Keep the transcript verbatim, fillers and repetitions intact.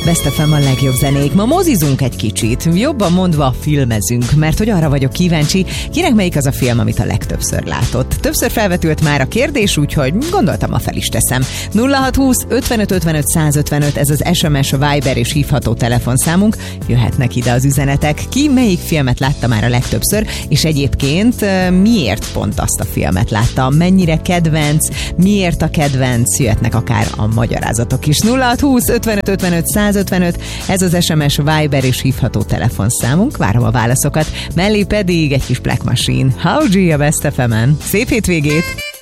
Best ef em a legjobb zenék. Ma mozizunk egy kicsit, jobban mondva filmezünk, mert hogy arra vagyok kíváncsi, kinek melyik az a film, amit a legtöbbször látott. Többször felvetült már a kérdés, úgyhogy gondoltam, ma fel is teszem. nulla hat húsz ötvenöt ötvenöt százötvenöt, ez az es em es, a Viber és hívható telefonszámunk. Jöhetnek ide az üzenetek. Ki melyik filmet látta már a legtöbbször, és egyébként miért pont azt a filmet látta? Mennyire kedvenc? Miért a kedvenc? Jöhetnek akár a magyarázatok is. nulla hat húsz ötvenöt ötvenöt százötvenöt, ez az es em es, Viber és hívható telefonszámunk. Várom a válaszokat. Mellé pedig egy kis Black Machine. How G a Best ef emen. Szép hétvégét!